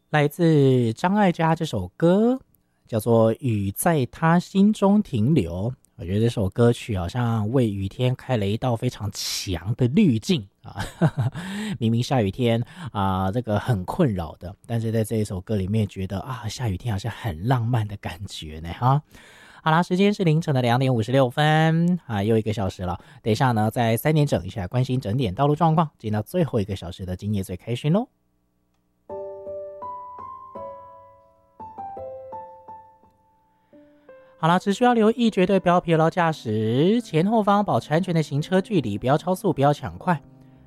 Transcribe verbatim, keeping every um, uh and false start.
来自张艾嘉这首歌叫做《雨在他心中停留》。我觉得这首歌曲好像为雨天开了一道非常强的滤镜啊！明明下雨天啊，这个很困扰的，但是在这一首歌里面觉得啊，下雨天好像很浪漫的感觉呢哈。好啦，时间是凌晨的两点五十六分啊，又一个小时了。等一下呢，在三点整一下，关心整点道路状况，进到最后一个小时的今夜最开心喽。好了，只需要留意绝对不要疲劳驾驶，前后方保持安全的行车距离，不要超速，不要抢快。